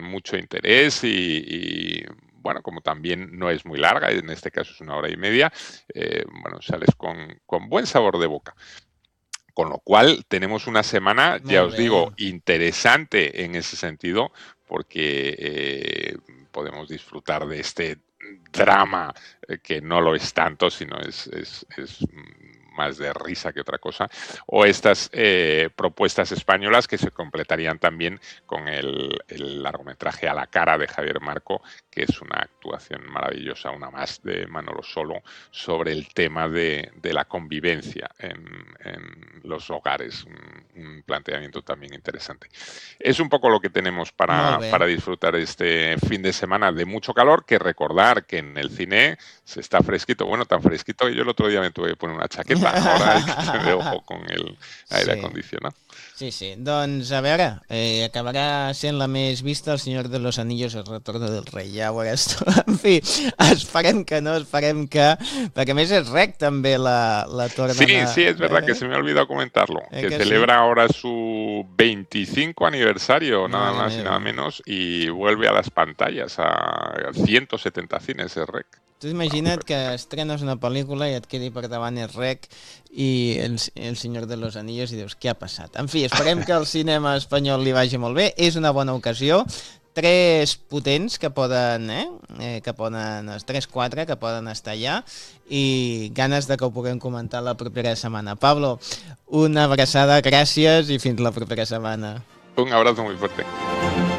mucho interés y, bueno, como también no es muy larga, en este caso es 1 hora y media, bueno, sales con buen sabor de boca. Con lo cual tenemos una semana, ya Molt os bé. digo, interesante en ese sentido, porque podemos disfrutar de este drama, que no lo es tanto, sino es más de risa que otra cosa, o estas propuestas españolas que se completarían también con el largometraje A la cara de Javier Marco, que es una actuación maravillosa, una más de Manolo Solo, sobre el tema de la convivencia en los hogares, un planteamiento también interesante. Es un poco lo que tenemos Molt bé. para disfrutar este fin de semana de mucho calor, que recordar que en el cine se está fresquito, bueno, tan fresquito que yo el otro día me tuve que poner una chaqueta, ahora hay que tener ojo con el aire Sí. acondicionado. Sí, sí. Doncs, a veure, acabarà sent la més vista El Senyor de los Anillos, El Retorno del Rei, ja ho veuràs tu. En fi, esperem que no, esperem que... Perquè a més és rec també la tornen Sí, a... sí, es verdad que se me ha olvidado comentarlo, que Que sí? celebra ahora su 25 aniversario, nada Mare más y nada meva. menos, y vuelve a las pantallas, a 170 cines el REC. Tu imagina't que estrenes una pel·lícula i et quedi per davant el rec i el Senyor de los Anillos i dius, què ha passat? En fi, esperem que el cinema espanyol li vagi molt bé, és una bona ocasió, tres potents que poden, que poden, 3-4 que poden estar allà i ganes de que ho puguem comentar la propera setmana. Pablo, una abraçada, gràcies i fins la propera setmana. Un abrazo muy fuerte.